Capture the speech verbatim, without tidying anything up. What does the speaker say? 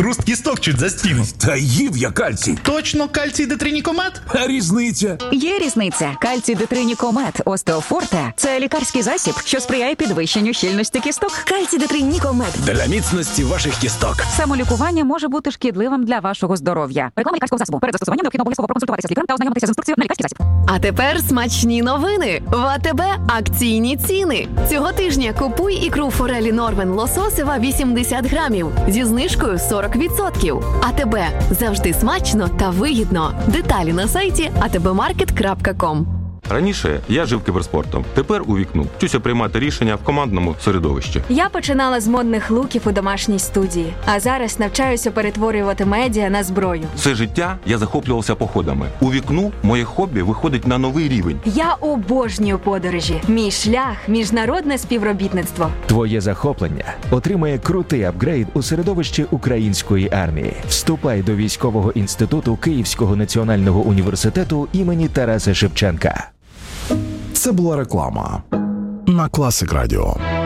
Хруст кісток чуть за стіну. Та їв я кальцій. Точно кальцій Детринікомет? А різниця? Є різниця. Кальцій Детринікомет Остеофорте – це лікарський засіб, що сприяє підвищенню щільності кісток. Кальцій Детринікомет. Для міцності ваших кісток. Самолікування може бути шкідливим для вашого здоров'я. Реклама лікарського засобу. Перед застосуванням необхідно обов'язково проконсультуватися з лікарем та ознайомитися з інструкцією на лікарський засіб. А тепер смачні новини. В АТБ акційні ціни. Цього тижня купуй ікру форелі Норвен лососева вісімдесят грамів зі знижкою сорок відсотків. АТБ. Завжди смачно та вигідно. Деталі на сайті а те бе маркет крапка ком. Раніше я жив кіберспортом, тепер у вікну. Вчуся приймати рішення в командному середовищі. Я починала з модних луків у домашній студії, а зараз навчаюся перетворювати медіа на зброю. Все життя я захоплювався походами. У вікну моє хобі виходить на новий рівень. Я обожнюю подорожі. Мій шлях – міжнародне співробітництво. Твоє захоплення отримає крутий апгрейд у середовищі української армії. Вступай до військового інституту Київського національного університету імені Тараса Шевченка. Це була реклама на Класик Радіо.